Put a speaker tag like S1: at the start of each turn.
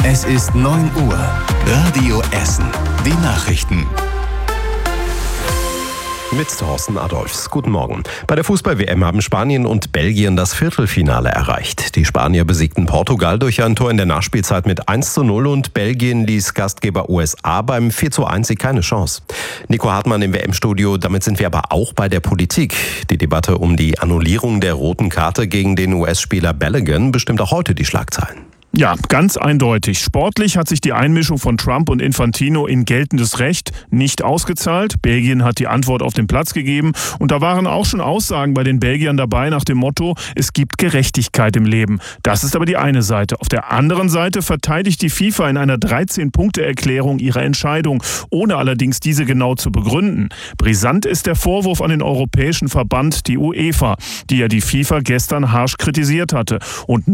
S1: Es ist 9 Uhr. Radio Essen. Die Nachrichten.
S2: Mit Thorsten Adolfs. Guten Morgen. Bei der Fußball-WM haben Spanien und Belgien das Viertelfinale erreicht. Die Spanier besiegten Portugal durch ein Tor in der Nachspielzeit mit 1:0 und Belgien ließ Gastgeber USA beim 4:1 keine Chance. Nico Hartmann im WM-Studio. Damit sind wir aber auch bei der Politik. Die Debatte um die Annullierung der roten Karte gegen den US-Spieler Balogun bestimmt auch heute die Schlagzeilen.
S3: Ja, ganz eindeutig. Sportlich hat sich die Einmischung von Trump und Infantino in geltendes Recht nicht ausgezahlt. Belgien hat die Antwort auf den Platz gegeben. Und da waren auch schon Aussagen bei den Belgiern dabei nach dem Motto, es gibt Gerechtigkeit im Leben. Das ist aber die eine Seite. Auf der anderen Seite verteidigt die FIFA in einer 13-Punkte-Erklärung ihre Entscheidung, ohne allerdings diese genau zu begründen. Brisant ist der Vorwurf an den Europäischen Verband, die UEFA, die ja die FIFA gestern harsch kritisiert hatte. Und